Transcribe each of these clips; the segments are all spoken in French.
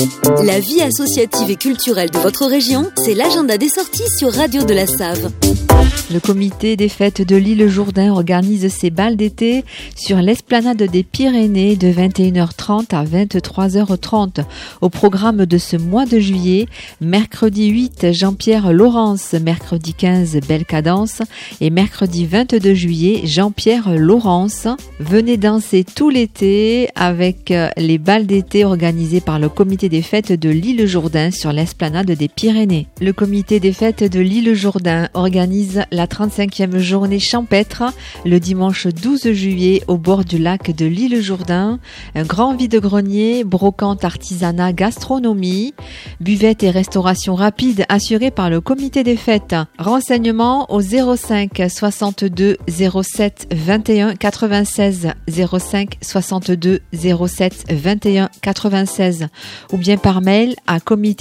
La vie associative et culturelle de votre région, c'est l'agenda des sorties sur Radio de la Save. Le comité des fêtes de l'île Jourdain organise ses bals d'été sur l'esplanade des Pyrénées de 21h30 à 23h30. Au programme de ce mois de juillet, mercredi 8, Jean-Pierre Laurence, mercredi 15, Belle Cadence et mercredi 22 juillet, Jean-Pierre Laurence. Venez danser tout l'été avec les bals d'été organisés par le comité des fêtes de l'île Jourdain sur l'esplanade des Pyrénées. Le comité des fêtes de l'île Jourdain organise la 35e journée champêtre le dimanche 12 juillet au bord du lac de l'île Jourdain. Un grand vide-grenier, brocante, artisanat, gastronomie, buvette et restauration rapide assurée par le comité des fêtes. Renseignements au 05 62 07 21 96 05 62 07 21 96 ou bien par mail à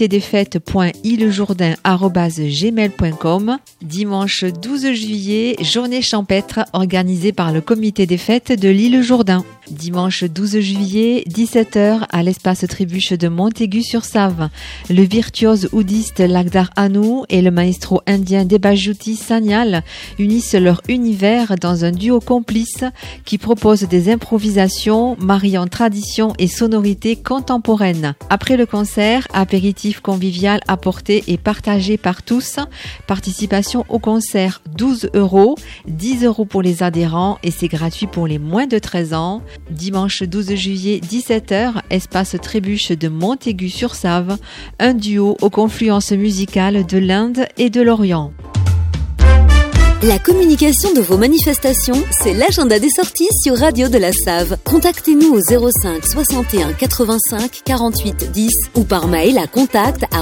comitédesfêtes.ilejourdain@gmail.com. Dimanche 12 juillet, journée champêtre organisée par le comité des fêtes de l'île Jourdain. Dimanche 12 juillet, 17h à l'espace Trébuche de Montaigu-sur-Save. Le virtuose oudiste Lagdar Anou et le maestro indien Debajouti Sanyal unissent leur univers dans un duo complice qui propose des improvisations mariant tradition et sonorité contemporaine. Après le concert, apéritif convivial apporté et partagé par tous. Participation au concert 12 €, 10 € pour les adhérents et c'est gratuit pour les moins de 13 ans. Dimanche 12 juillet, 17h, espace Trébuche de Montaigu-sur-Save, un duo aux confluences musicales de l'Inde et de l'Orient. La communication de vos manifestations, c'est l'agenda des sorties sur Radio de la Save. Contactez-nous au 05 61 85 48 10 ou par mail à contact@